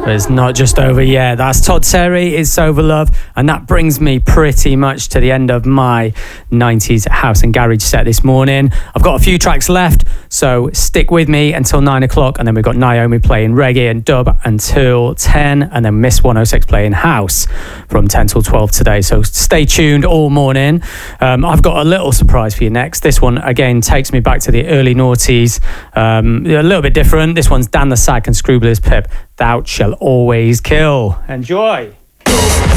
but it's not just over yet. That's Todd Terry, It's Over Love, and that brings me pretty much to the end of my 90s house and garage set this morning. I've got a few tracks left, so stick with me until 9 o'clock, and then we've got Naomi playing reggae and dub until 10, and then Miss 106 playing house from 10 till 12 today, so stay tuned all morning. I've got a little surprise for you next. This one, again, takes me back to the early noughties, a little bit different. This one's Dan the Sack and Screwbliss Pip, Thou Shall Always Kill. Enjoy!